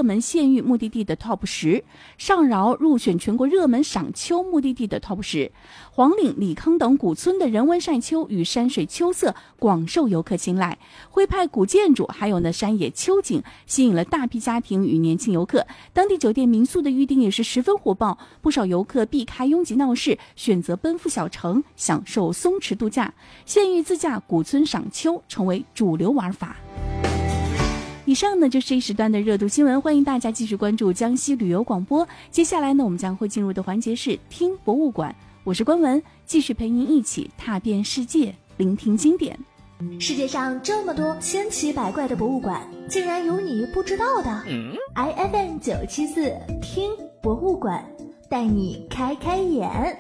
热门县域目的地的 TOP 10，上饶入选全国热门赏秋目的地的 TOP 10，黄岭、李康等古村的人文晒秋与山水秋色广受游客青睐，徽派古建筑还有山野秋景吸引了大批家庭与年轻游客，当地酒店民宿的预订也是十分火爆，不少游客避开拥挤闹市，选择奔赴小城享受松弛度假，县域自驾、古村赏秋成为主流玩法。以上呢就是这一时段的热度新闻，欢迎大家继续关注江西旅游广播。接下来呢，我们将会进入的环节是听博物馆，我是关文，继续陪您一起踏遍世界，聆听经典。 世界上这么多千奇百怪的博物馆，竟然有你不知道的。IFM 974听博物馆，带你开开眼。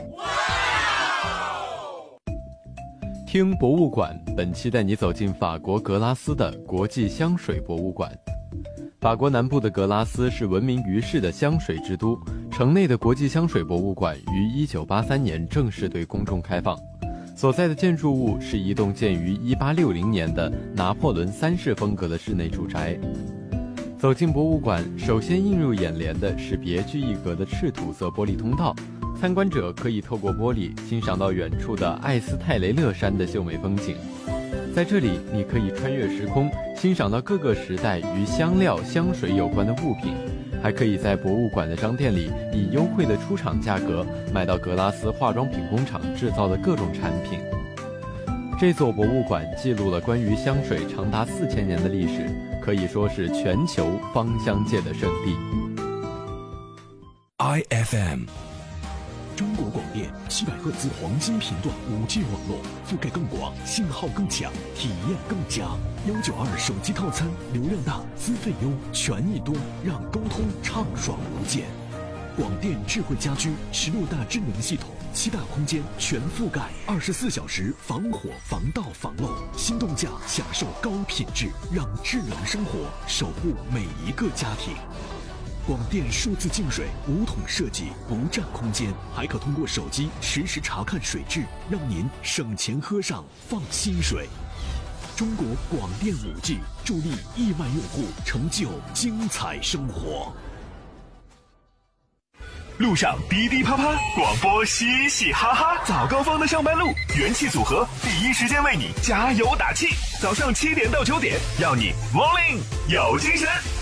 听博物馆，本期带你走进法国格拉斯的国际香水博物馆。法国南部的格拉斯是闻名于世的香水之都，城内的国际香水博物馆于1983年正式对公众开放。所在的建筑物是一栋建于1860年的拿破仑3世风格的室内住宅。走进博物馆，首先映入眼帘的是别具一格的赤土色玻璃通道，参观者可以透过玻璃欣赏到远处的艾斯泰雷勒山的秀美风景。在这里，你可以穿越时空，欣赏到各个时代与香料、香水有关的物品，还可以在博物馆的商店里以优惠的出厂价格买到格拉斯化妆品工厂制造的各种产品。这座博物馆记录了关于香水长达4000年的历史，可以说是全球芳香界的圣地。 IFM中国广电700赫兹黄金频段5G 网络，覆盖更广，信号更强，体验更佳。192手机套餐，流量大，资费优，权益多，让沟通畅爽无间。广电智慧家居16大智能系统，7大空间全覆盖，24小时防火防盗防漏，心动价享受高品质，让智能生活守护每一个家庭。广电数字净水5桶设计，不占空间，还可通过手机实时查看水质，让您省钱喝上放心水。中国广电5G助力亿万用户成就精彩生活。 路上滴滴啪啪，广播嘻嘻哈哈，早高峰的上班路，元气组合第一时间为你加油打气，早上7点到9点，让你 morning 有精神。